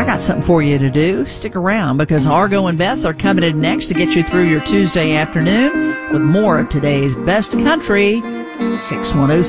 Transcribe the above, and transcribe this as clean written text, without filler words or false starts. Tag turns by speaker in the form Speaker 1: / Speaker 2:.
Speaker 1: I got something for you to do. Stick around because Argo and Beth are coming in next to get you through your Tuesday afternoon with more of today's best country. Kicks 106.